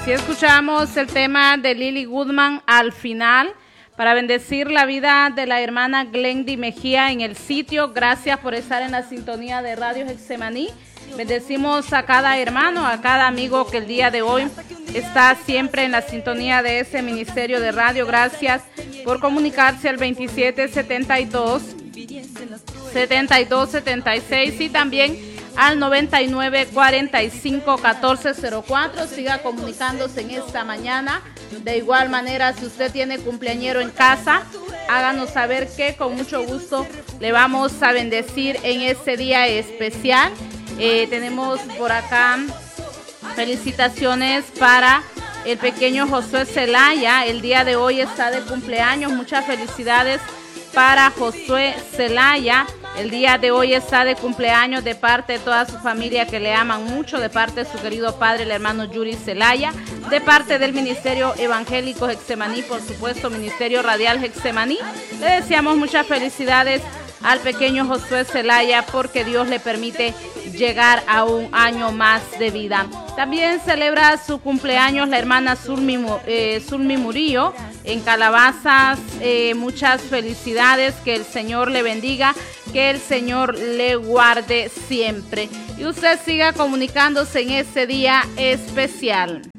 Si escuchamos el tema de Lily Goodman al final, para bendecir la vida de la hermana Glendy Mejía en el sitio. Gracias por estar en la sintonía de Radio Getsemaní. Bendecimos a cada hermano, a cada amigo que el día de hoy está siempre en la sintonía de ese ministerio de radio. Gracias por comunicarse al 2772-7276 y también al 9945-1404. Siga comunicándose en esta mañana. De igual manera, si usted tiene cumpleañero en casa, háganos saber que con mucho gusto le vamos a bendecir en este día especial. Tenemos por acá felicitaciones para el pequeño Josué Zelaya. El día de hoy está de cumpleaños. Muchas felicidades para Josué Zelaya. El día de hoy está de cumpleaños de parte de toda su familia que le aman mucho, de parte de su querido padre, el hermano Yuri Zelaya, de parte del Ministerio Evangélico Getsemaní, por supuesto, Ministerio Radial Getsemaní. Le deseamos muchas felicidades al pequeño Josué Zelaya porque Dios le permite llegar a un año más de vida. También celebra su cumpleaños la hermana Zulmi Murillo en Calabazas. Muchas felicidades, que el Señor le bendiga, que el Señor le guarde siempre. Y usted siga comunicándose en este día especial.